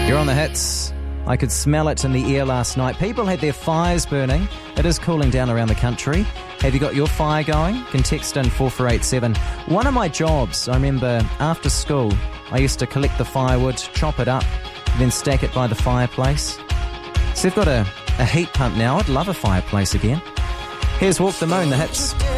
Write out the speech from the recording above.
You're on the hits. I could smell it in the air last night. People had their fires burning. It is cooling down around the country. Have you got your fire going? You can text in 4487. One of my jobs, I remember after school, I used to collect the firewood, chop it up, then stack it by the fireplace. So they've got a heat pump now. I'd love a fireplace again. Here's Walk the Moon, the hits.